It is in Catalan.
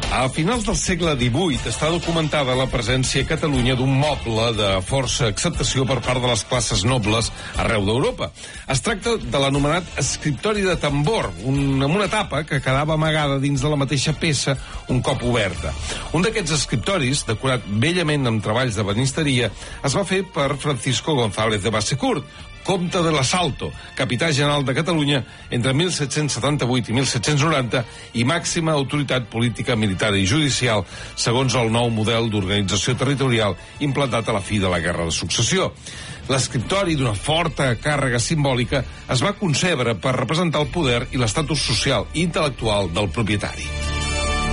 A finals del segle XVIII està documentada la presència a Catalunya d'un moble de força acceptació per part de les classes nobles arreu d'Europa. Es tracta de l'anomenat escriptori de tambor, amb una tapa que quedava amagada dins de la mateixa peça un cop oberta. Un d'aquests escriptoris, decorat bellament amb treballs de banisteria, es va fer per Francisco González de Bassecourt, comte de l'Assalto, capità general de Catalunya entre 1778 i 1790 i màxima autoritat política, militar i judicial segons el nou model d'organització territorial implantat a la fi de la Guerra de Successió. L'escriptori, d'una forta càrrega simbòlica, es va concebre per representar el poder i l'estatus social i intel·lectual del propietari.